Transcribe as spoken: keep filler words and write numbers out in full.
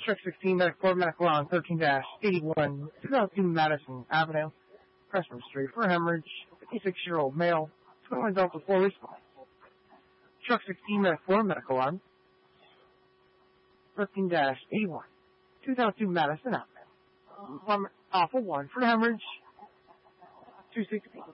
Truck sixteen, Medic four, Medical on thirteen eighty-one, two oh two Madison Avenue, Preston Street, for hemorrhage, fifty-six-year-old male, twenty-one Delta four response. Truck sixteen, Medic four, Medical on thirteen eighty-one, two oh two Madison Avenue, Alpha one, for hemorrhage, two sixteen.